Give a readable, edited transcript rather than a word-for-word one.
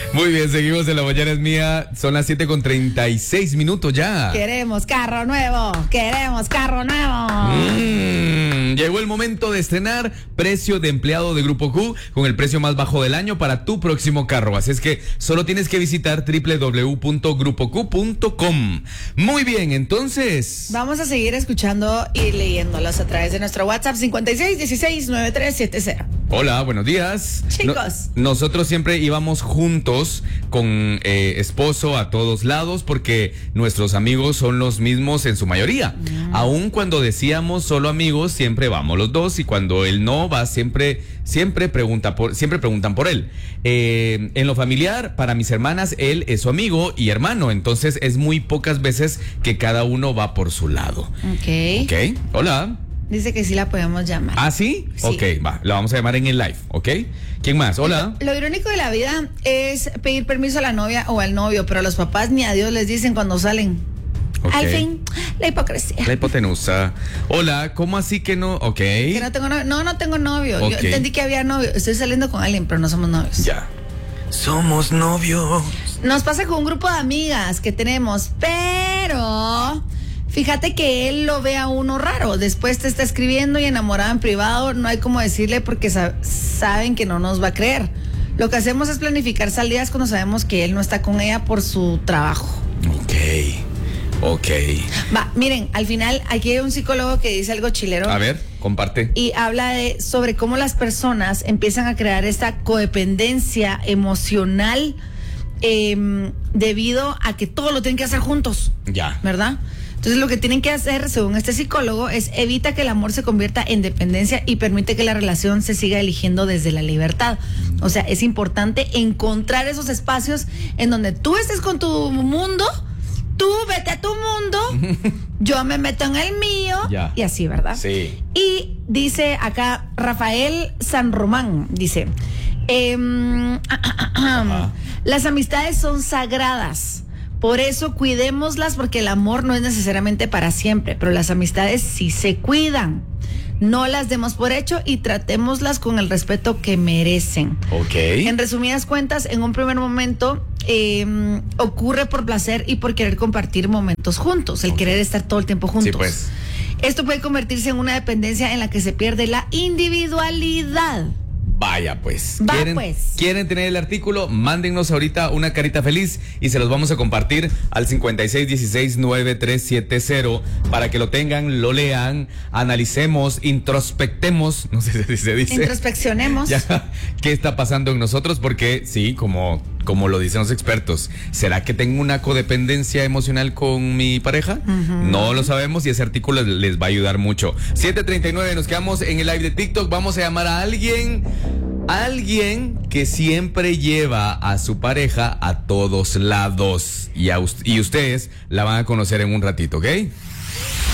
Muy bien, seguimos en La Mañana es Mía. Son las 7:36 ya. Queremos carro nuevo. Queremos carro nuevo. Llegó el momento de estrenar precio de empleado de Grupo Q con el precio más bajo del año para tu próximo carro. Así es que solo tienes que visitar www.grupoq.com. Muy bien, entonces Vamos a seguir escuchando y leyéndolos a través de nuestro WhatsApp 56169370. Hola, buenos días. Chicos. Nosotros siempre íbamos juntos con esposo a todos lados porque nuestros amigos son los mismos en su mayoría. Aun cuando decíamos solo amigos, siempre vamos los dos, y cuando él no va, siempre preguntan por él. En lo familiar, para mis hermanas, él es su amigo y hermano, entonces es muy pocas veces que cada uno va por su lado. Ok. Hola. Dice que sí la podemos llamar. ¿Ah, sí? Sí. Ok, va, la vamos a llamar en el live, ¿ok? ¿Quién más? Hola. Lo irónico de la vida es pedir permiso a la novia o al novio, pero a los papás ni a Dios les dicen cuando salen. Ok. Al fin, la hipocresía. La hipotenusa. Hola, ¿cómo así que no? Ok. Que no tengo novio. No tengo novio. Ok. Yo entendí que había novio. Estoy saliendo con alguien, pero no somos novios. Ya. Somos novios. Nos pasa con un grupo de amigas que tenemos, pero fíjate que él lo ve a uno raro. Después te está escribiendo y enamorado en privado. No hay como decirle porque saben que no nos va a creer. Lo que hacemos es planificar salidas cuando sabemos que él no está con ella por su trabajo. Ok. Va, miren, al final aquí hay un psicólogo que dice algo chilero. A ver, comparte. Y habla sobre cómo las personas empiezan a crear esta codependencia emocional debido a que todo lo tienen que hacer juntos. Ya. ¿Verdad? Entonces lo que tienen que hacer, según este psicólogo, es evita que el amor se convierta en dependencia y permite que la relación se siga eligiendo desde la libertad. O sea, es importante encontrar esos espacios en donde tú estés con tu mundo, tú vete a tu mundo, yo me meto en el mío, Ya. y así, ¿verdad? Sí. Y dice acá Rafael San Román, dice, las amistades son sagradas. Por eso cuidémoslas, porque el amor no es necesariamente para siempre, pero las amistades sí se cuidan. No las demos por hecho y tratémoslas con el respeto que merecen. Ok. En resumidas cuentas, en un primer momento ocurre por placer y por querer compartir momentos juntos, el querer estar todo el tiempo juntos. Sí, pues. Esto puede convertirse en una dependencia en la que se pierde la individualidad. Vaya, pues. Va, pues. ¿Quieren tener el artículo? Mándennos ahorita una carita feliz y se los vamos a compartir al 56169370 para que lo tengan, lo lean, analicemos, introspectemos, no sé si se dice. Introspeccionemos. Ya, ¿qué está pasando en nosotros? Porque sí, como lo dicen los expertos, ¿será que tengo una codependencia emocional con mi pareja? No lo sabemos y ese artículo les va a ayudar mucho. 7:39, nos quedamos en el live de TikTok. Vamos a llamar a alguien que siempre lleva a su pareja a todos lados y ustedes la van a conocer en un ratito, ¿ok?